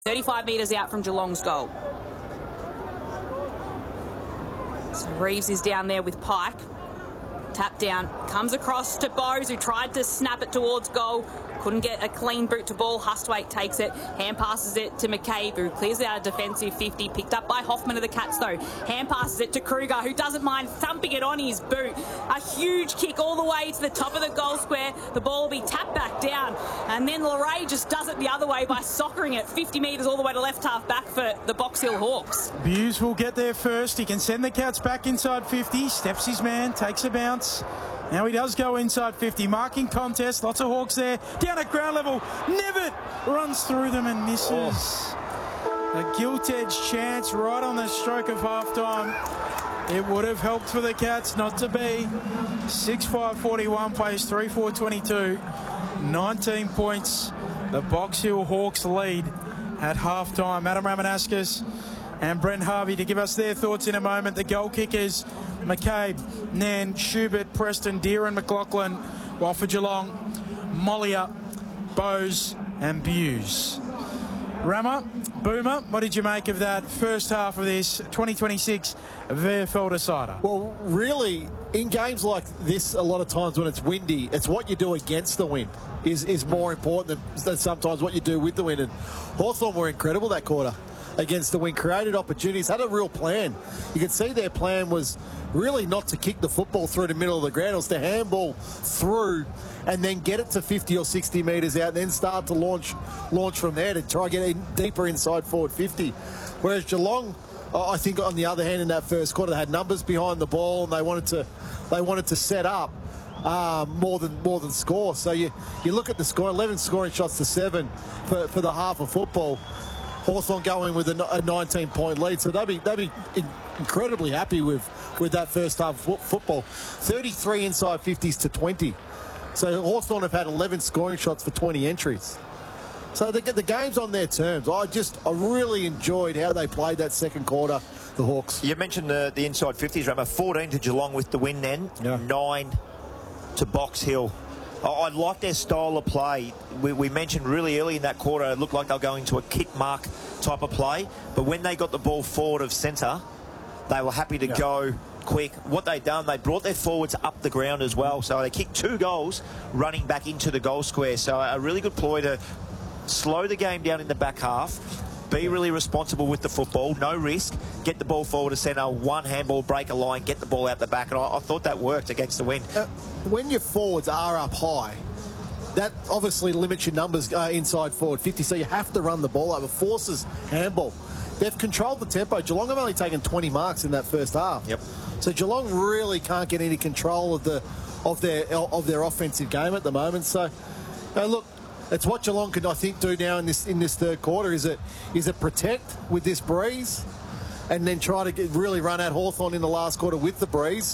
35 metres out from Geelong's goal. So Reeves is down there with Pike. Tap down, comes across to Bowes, who tried to snap it towards goal. Couldn't get a clean boot to ball. Hustwaite takes it, hand passes it to McCabe, who clears out a defensive 50. Picked up by Hoffman of the Cats, though. Hand passes it to Kruger, who doesn't mind thumping it on his boot. A huge kick all the way to the top of the goal square. The ball will be tapped back down. And then Leray just does it the other way by soccering it 50 metres all the way to left half back for the Box Hill Hawks. Buse will get there first. He can send the Cats back inside 50. Steps his man, takes a bounce. Now he does go inside 50. Marking contest. Lots of Hawks there. Down at ground level. Nevitt runs through them and misses. A gilt-edged chance right on the stroke of half-time. It would have helped for the Cats not to be. 6-5-41 plays 3-4-22. 19 points. The Box Hill Hawks lead at half-time. Adam Ramanauskas and Brent Harvey to give us their thoughts in a moment. The goal kickers, McCabe, Nan, Schubert, Preston, Deere, McLaughlin. While for Geelong, Mollier, Bowes and Buse. Rama, Boomer, what did you make of that first half of this 2026 VFL decider? Well, really, in games like this, a lot of times when it's windy, it's what you do against the wind is more important than sometimes what you do with the wind. And Hawthorn were incredible that quarter against the wind, created opportunities, had a real plan. You can see their plan was really not to kick the football through the middle of the ground. It was to handball through and then get it to 50 or 60 metres out, and then start to launch from there to try and get deeper inside forward 50. Whereas Geelong, I think on the other hand, in that first quarter, they had numbers behind the ball and they wanted to set up more than score. So you look at the score, 11 scoring shots to 7 for the half of football. Hawthorn going with a 19-point lead, so they'll be incredibly happy with that first half of football. 33 inside 50s to 20. So Hawthorn have had 11 scoring shots for 20 entries. So the game's on their terms. I really enjoyed how they played that second quarter, the Hawks. You mentioned the inside 50s, Rama. 14 to Geelong with the win then. Yeah. 9 to Box Hill. I like their style of play. We mentioned really early in that quarter, it looked like they were going to a kick mark type of play. But when they got the ball forward of centre, they were happy to go quick. What they'd done, they brought their forwards up the ground as well. So they kicked 2 goals running back into the goal square. So a really good ploy to slow the game down in the back half, be really responsible with the football, no risk, get the ball forward to centre, one handball, break a line, get the ball out the back. And I thought that worked against the wind. When your forwards are up high, that obviously limits your numbers inside forward 50, so you have to run the ball over. Forces handball. They've controlled the tempo. Geelong have only taken 20 marks in that first half. Yep. So Geelong really can't get any control of their offensive game at the moment. So, look, it's what Geelong can, I think, do now in this third quarter. Is it protect with this breeze, and then try to really run at Hawthorn in the last quarter with the breeze?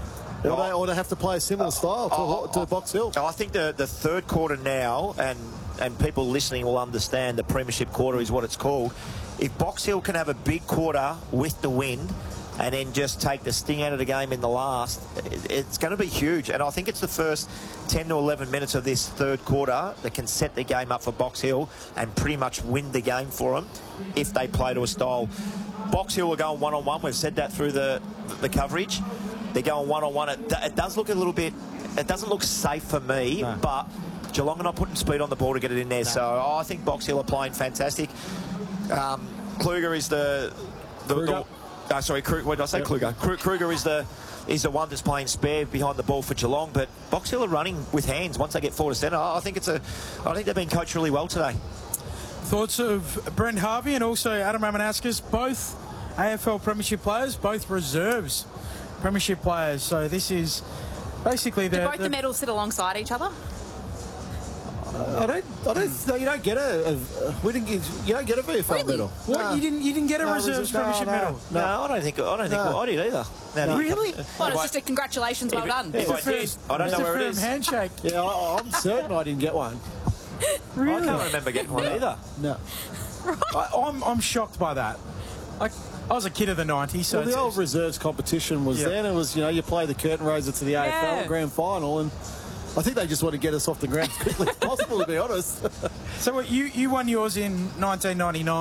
Or they have to play a similar style to Box Hill. I think the third quarter now, and people listening will understand the premiership quarter is what it's called. If Box Hill can have a big quarter with the wind and then just take the sting out of the game in the last, it's going to be huge. And I think it's the first 10 to 11 minutes of this third quarter that can set the game up for Box Hill and pretty much win the game for them if they play to a style. Box Hill are going one-on-one. We've said that through the coverage. They're going one-on-one. It does look a little bit... It doesn't look safe for me, but Geelong are not putting speed on the ball to get it in there. No. So I think Box Hill are playing fantastic. Kluger is the sorry, what did I say? Yep. Kluger. Kruger is the one that's playing spare behind the ball for Geelong, but Box Hill are running with hands once they get forward to centre. I think they've been coached really well today. Thoughts of Brent Harvey and also Adam Ramanauskas, both AFL Premiership players, both reserves Premiership players. So this is basically Do both the medals sit alongside each other? I don't. You don't get a VFL medal. What? No. You didn't get a reserves Premiership medal? No, I don't think I did either. No. Really? Well, it's just a congratulations, well done. If I did, I don't know where it is. Handshake. Yeah, I'm certain I didn't get one. Really? I can't remember getting one either. No. Right. I'm shocked by that. I was a kid of the 90s. So the old reserves competition was there, and it was, you play the curtain raiser to the AFL grand final, and I think they just want to get us off the ground as quickly as possible, to be honest. So what, you won yours in 1999.